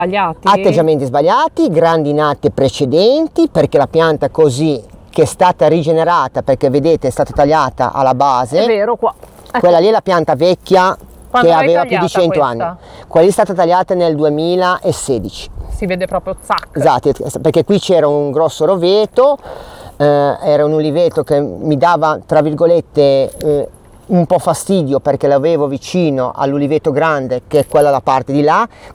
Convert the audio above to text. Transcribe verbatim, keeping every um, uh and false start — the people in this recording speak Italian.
Sbagliati? Atteggiamenti sbagliati, grandinate precedenti, perché la pianta così, che è stata rigenerata, perché vedete è stata tagliata alla base, È vero, qua. Ecco. Quella lì è la pianta vecchia Quando che l'hai aveva più di tagliata cento questa? anni. Quella lì è stata tagliata nel duemilasedici. Si vede proprio zac. Esatto, perché qui c'era un grosso roveto, eh, era un uliveto che mi dava, tra virgolette, eh, un po' fastidio perché l'avevo vicino all'uliveto grande, che è quella la parte di là.